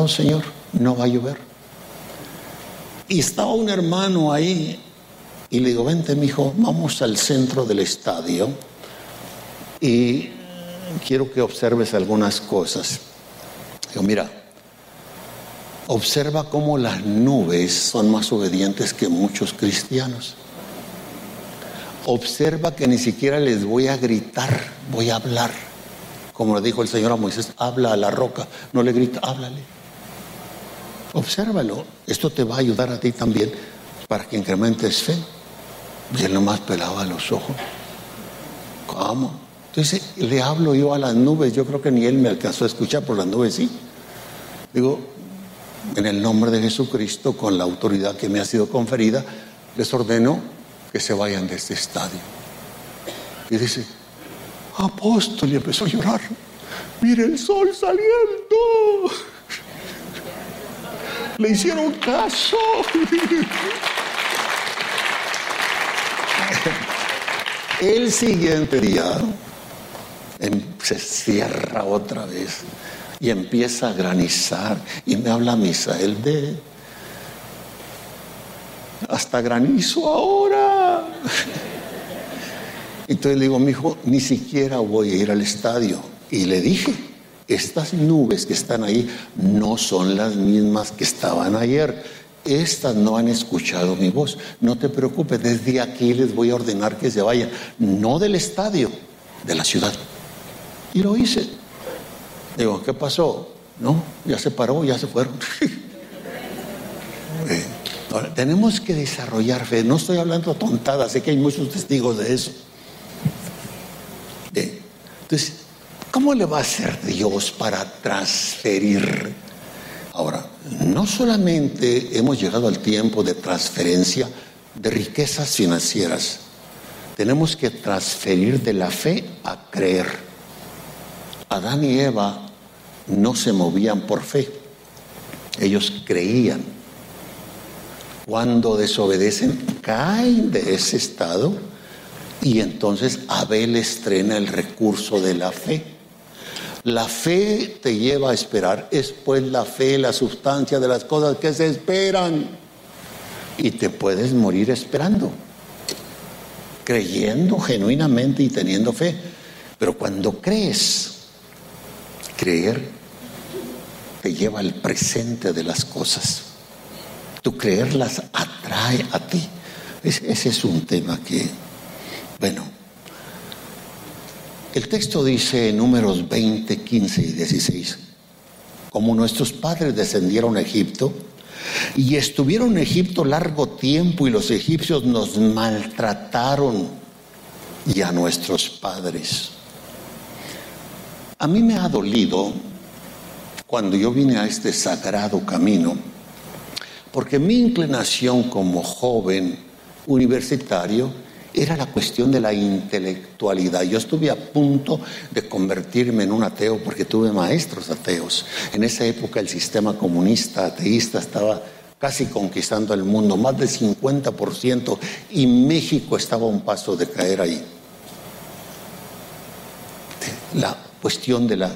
no, Señor, no va a llover. Y estaba un hermano ahí y le digo, vente, mijo, vamos al centro del estadio y quiero que observes algunas cosas. Digo, mira, observa cómo las nubes son más obedientes que muchos cristianos. Observa que ni siquiera les voy a gritar, voy a hablar. Como le dijo el Señor a Moisés, habla a la roca, no le grita, háblale. Obsérvalo, esto te va a ayudar a ti también para que incrementes fe. Y él nomás pelaba los ojos. ¿Cómo? Entonces le hablo yo a las nubes, yo creo que ni él me alcanzó a escuchar, por las nubes sí. Digo, en el nombre de Jesucristo, con la autoridad que me ha sido conferida, les ordeno que se vayan de este estadio. Y dice, apóstol, y empezó a llorar. Mire el sol saliendo. Le hicieron caso. El siguiente día se cierra otra vez y empieza a granizar. Y me habla Misael, ve, hasta granizo ahora. Entonces le digo, mijo, ni siquiera voy a ir al estadio. Y le dije, estas nubes que están ahí no son las mismas que estaban ayer. Estas no han escuchado mi voz. No te preocupes, desde aquí les voy a ordenar que se vayan. No del estadio, de la ciudad. Y lo hice. Digo, ¿qué pasó? No, ya se paró, ya se fueron. Ahora, tenemos que desarrollar fe. No estoy hablando tontadas, sé que hay muchos testigos de eso. Entonces, ¿cómo le va a hacer Dios para transferir? Ahora, no solamente hemos llegado al tiempo de transferencia de riquezas financieras, tenemos que transferir de la fe a creer. Adán y Eva no se movían por fe, ellos creían. Cuando desobedecen, caen de ese estado y entonces Abel estrena el recurso de la fe. La fe te lleva a esperar, es pues la fe, la sustancia de las cosas que se esperan. Y te puedes morir esperando, creyendo genuinamente y teniendo fe. Pero cuando crees, creer te lleva al presente de las cosas. Tu creer las atrae a ti. Ese es un tema que, bueno, el texto dice en Números 20, 15 y 16, como nuestros padres descendieron a Egipto y estuvieron en Egipto largo tiempo y los egipcios nos maltrataron y a nuestros padres. A mí me ha dolido cuando yo vine a este sagrado camino, porque mi inclinación como joven universitario era la cuestión de la intelectualidad. Yo estuve a punto de convertirme en un ateo porque tuve maestros ateos. En esa época el sistema comunista ateísta estaba casi conquistando el mundo, más del 50%, y México estaba a un paso de caer ahí. La cuestión de la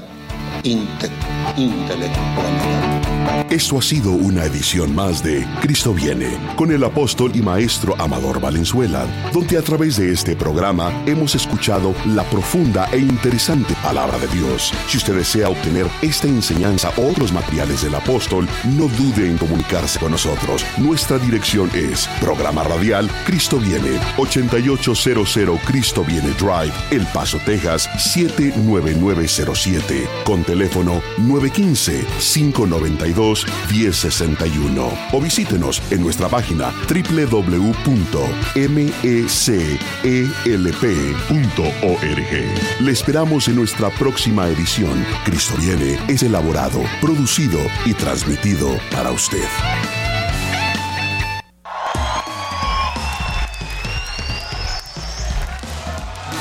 intelectualidad. Esto ha sido una edición más de Cristo Viene, con el apóstol y maestro Amador Valenzuela, donde a través de este programa hemos escuchado la profunda e interesante palabra de Dios. Si usted desea obtener esta enseñanza o otros materiales del apóstol, no dude en comunicarse con nosotros. Nuestra dirección es Programa Radial Cristo Viene, 8800 Cristo Viene Drive, El Paso, Texas, 79907, con teléfono 915-592-1061, o visítenos en nuestra página www.meclp.org. Le esperamos en nuestra próxima edición. Cristo Viene es elaborado, producido y transmitido para usted.